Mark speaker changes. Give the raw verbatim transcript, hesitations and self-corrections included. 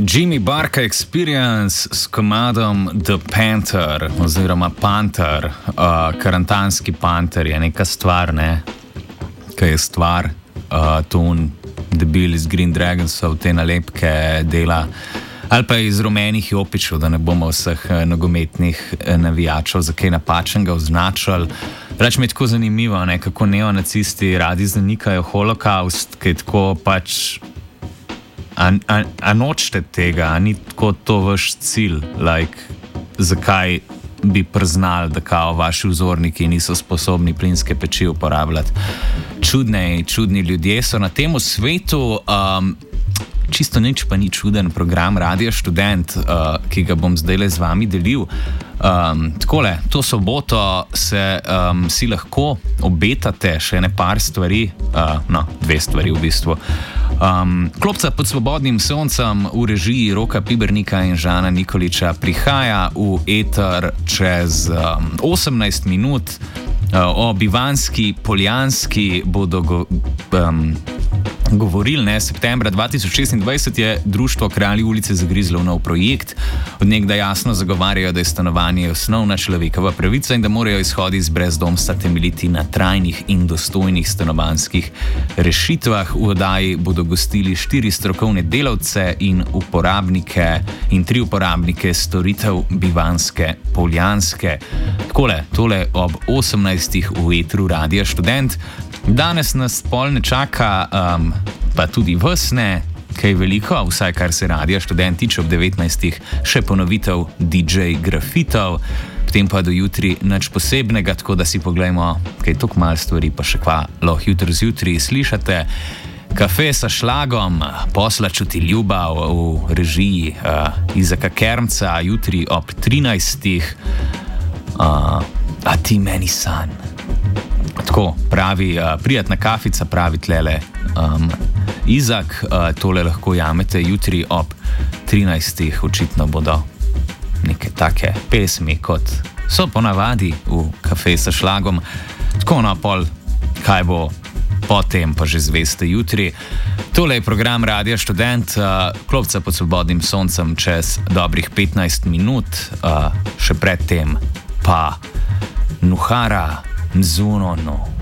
Speaker 1: Jimmy Barca Experience s komadom The Panther, oziroma Panther, uh, karantanski panter je neka stvar, ne? Kaj je stvar, uh, ton debil iz Green Dragonsov, te nalepke dela, ali pa iz rumenih jopičev, da ne bomo vseh uh, nogometnih uh, navijačev za kaj napačnega označili. Reč mi je tako zanimivo, ne? Kako neonacisti radi zanikajo holokaust, ki je tako pač. A, a, a nočete tega, a ni tako to vaš cilj, like, zakaj bi priznali, da kao vaši vzorniki niso sposobni plinske peči uporabljati. Čudne, čudni ljudje so na tem svetu, um, čisto nič pa ni čuden program Radio Študent, uh, ki ga bom zdaj le z vami delil. Um, takole, to soboto se um, si lahko obetate še ne par stvari, uh, no, dve stvari v bistvu. Um, Klopca pod svobodnim soncem v režiji Roka Pibernika in Žana Nikoliča prihaja v eter čez um, osemnajst minut. Uh, o Bivanski, Poljanski bodo go, um, govorili. Ne? Septembra dva tisoč šestindvajset je Društvo Kralji ulice zagrizlo nov projekt. Od nekdaj jasno zagovarjajo, da je stanovanje osnovna človekova pravica in da morajo izhodi iz brezdomstva temeljiti na trajnih in dostojnih stanovanjskih rešitvah. V oddaji bodo gostili štiri strokovne delavce in uporabnike in tri uporabnike storitev Bivanske, Poljanske. Takole, tole ob osemnajstih v etru Radia Študent. Danes nas pol ne čaka, um, pa tudi vas ne, kaj veliko, vsaj kar se Radia Študent tiče, ob devetnajstih še ponovitev D J Grafitov, potem pa do jutri nič posebnega, tako da si poglejmo, kaj tok mal stvari, pa še kva lahko jutri zjutri slišate. Kafe sa šlagom, posla čuti ljubav v režiji uh, Izaka Kermca, jutri ob trinajstih. Uh, a ti meni san. Tako pravi, uh, prijatna kafica, pravi tlele um, Izak, uh, tole lahko jamete jutri ob trinajstih, očitno bodo neke take pesmi, kot so ponavadi v Kafe sa šlagom. Tako na pol, kaj bo potem, pa že zveste jutri. Tole je program Radia Študent, uh, Klopca pod svobodnim soncem čez dobrih petnajst minut, uh, še predtem pa Nuhara Nzunono.